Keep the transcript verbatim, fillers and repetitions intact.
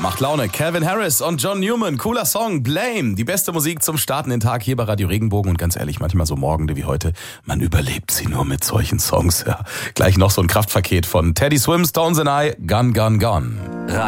macht Laune. Calvin Harris und John Newman, cooler Song, Blame. Die beste Musik zum Starten den Tag hier bei Radio Regenbogen. Und ganz ehrlich, manchmal so Morgende wie heute, man überlebt sie nur mit solchen Songs. Ja. Gleich noch so ein Kraftpaket von Teddy Swims, Stones and I, Gun, Gun, Gun.